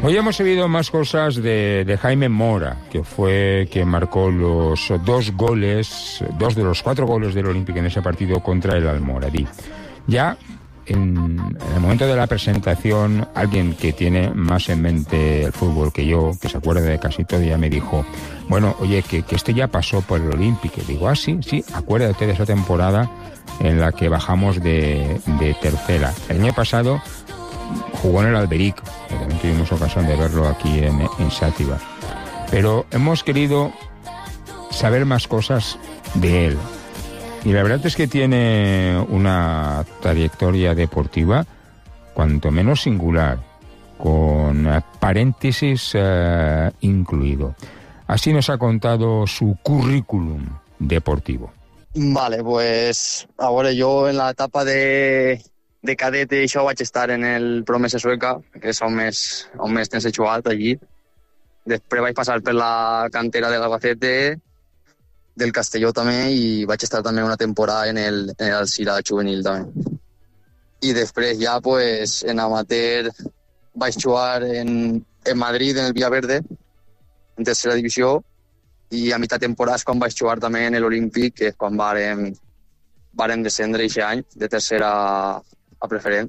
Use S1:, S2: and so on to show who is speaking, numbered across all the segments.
S1: Hoy hemos sabido más cosas de Jaime Mora, que fue quien marcó los dos de los 4 goles del Olímpic en ese partido contra el Almoradí. Ya en el momento de la presentación, alguien que tiene más en mente el fútbol que yo, que se acuerda de casi todo, ya me dijo, bueno, oye, que este ya pasó por el Olímpic. Y digo, sí, acuérdate de esa temporada en la que bajamos de tercera. El año pasado jugó en el Alberic, que también tuvimos ocasión de verlo aquí en Sátiva. Pero hemos querido saber más cosas de él. Y la verdad es que tiene una trayectoria deportiva cuanto menos singular, con paréntesis incluido. Así nos ha contado su currículum deportivo.
S2: Vale, pues ahora yo en la etapa de cadete això vaig estar en el Promesa Sueca, que és un mes tens jugat allí. Després vaig passar per la cantera de l'Albacete, del Castelló també, i vaig estar també una temporada en el Alcira juvenil també. I després ja pues, en amateur vaig jugar en Madrid, en el Villaverde, en tercera divisió, i a mitja temporada és quan vaig jugar també en l'Olímpic, que és quan vàrem descendre aquest any de tercera a preferent.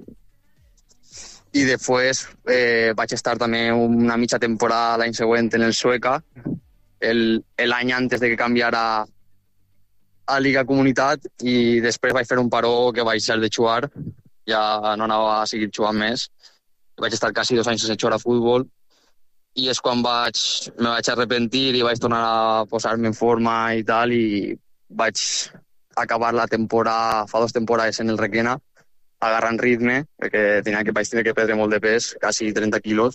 S2: I després vaig estar també una mitja temporada l'any següent en el Sueca, l'any antes de que canviara a Liga Comunitat, i després vaig fer un paró que vaig deixar de jugar, ja no anava a seguir jugant més. Vaig estar quasi 2 anys sense jugar a futbol, i és quan me vaig arrepentir i vaig tornar a posar-me en forma i tal, i vaig acabar la temporada, fa 2 temporades en el Requena, agarrant ritme, perquè vaig tenir que perdre molt de pes, quasi 30 quilos.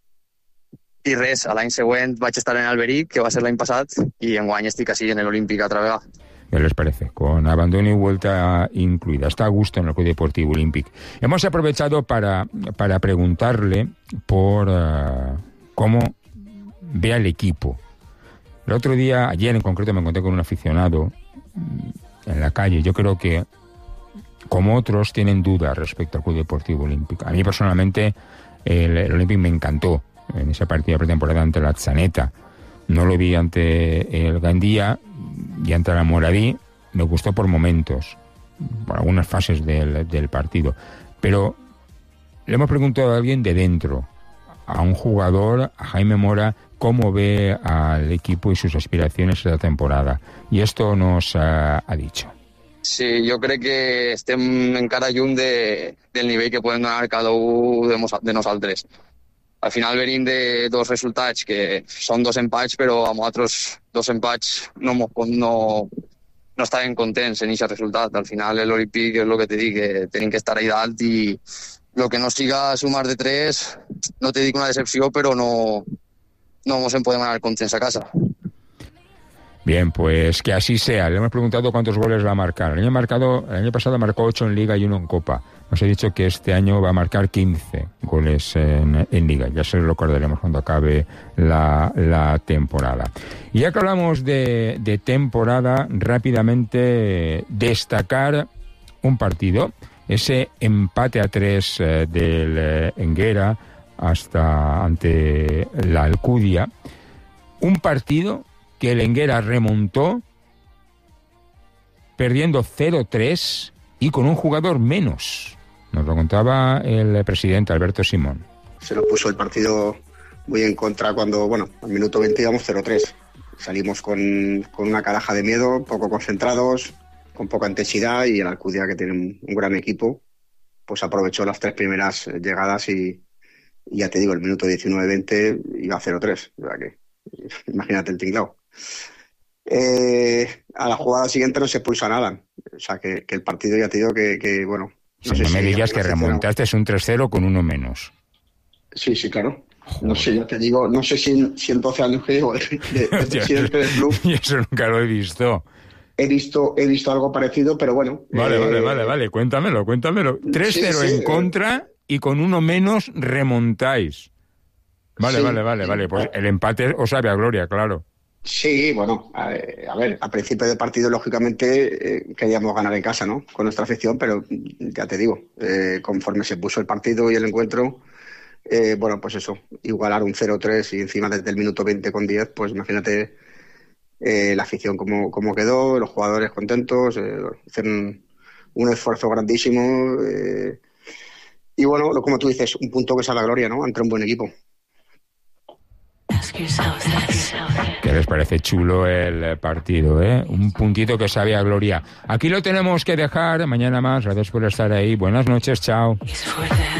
S2: I res, l'any següent vaig estar en Alberic, que va ser l'any passat, i enguany estic així en el Olímpic otra vegada.
S1: ¿Qué les parece? Con abandono y vuelta incluida. Está a gusto en el Club Deportivo Olímpic. Hemos aprovechado para preguntarle por cómo ve al equipo. El otro día, ayer en concreto, me encontré con un aficionado en la calle. Yo creo que, como otros, tienen dudas respecto al Club Deportivo Olímpic. A mí personalmente el Olímpic me encantó en esa partida pretemporada ante la Atzaneta. No lo vi ante el Gandía y ante la Moradí. Me gustó por momentos, por algunas fases del partido. Pero le hemos preguntado a alguien de dentro, a un jugador, a Jaime Mora, cómo ve al equipo y sus aspiracions esta temporada. I esto nos ha dicho.
S2: Sí, jo crec que estem encara lluny del nivell que podem donar cada un de nosaltres. Al final venim de 2 resultats que són 2 empats, però amb altres 2 empats no estàvem contents en aquest resultat. Al final l'Olímpic és el que te dic, que tenim que estar ahí dalt, i el que no siga sumar de 3, no te dic una decepció, però no ens en podem anar contents a casa.
S1: Bien, pues que así sea. Le hemos preguntado cuántos goles va a marcar. El año pasado marcó 8 en Liga y 1 en Copa. Nos ha dicho que este año va a marcar 15 goles en Liga. Ya se lo recordaremos cuando acabe la temporada. Y ya que hablamos de temporada, rápidamente destacar un partido. Ese empate a 3 del Enguera ante la Alcudia. Un partido que el Enguera remontó perdiendo 0-3 y con un jugador menos. Nos lo contaba el presidente Alberto Simón.
S3: Se nos puso el partido muy en contra cuando, al minuto 20 íbamos 0-3. Salimos con una caraja de miedo, poco concentrados, con poca intensidad, y el Alcudia, que tiene un gran equipo, pues aprovechó las 3 primeras llegadas y ya te digo, el minuto 19-20 iba 0-3. O sea que, imagínate el tinglao. A la jugada siguiente no se expulsa nada. O sea que el partido, ya te digo que bueno...
S1: No sé si me digas que remontaste un 3-0 con 1 menos.
S3: Sí, claro. Joder. No sé, ya te digo, no sé si en 12 años que llevo de presidente del club...
S1: Y eso nunca lo he visto.
S3: He visto algo parecido, pero bueno...
S1: Vale, cuéntamelo. 3-0 en contra y con 1 menos remontáis. Vale. Pues el empate os sabe a gloria, claro.
S3: Sí, bueno, a ver, a principio de partido, lógicamente, queríamos ganar en casa, ¿no? Con nuestra afición, pero ya te digo, conforme se puso el partido y el encuentro, bueno, pues eso, igualar un 0-3 y encima desde el minuto 20 con 10, pues imagínate la afición cómo quedó, los jugadores contentos, hicieron un esfuerzo grandísimo y bueno, como tú dices, un punto que es a la gloria, ¿no? Ante un buen equipo.
S1: ¿Qué les parece chulo el partido, eh? Un puntito que sabe a gloria. Aquí lo tenemos que dejar, mañana más, gracias por estar ahí, buenas noches, chao.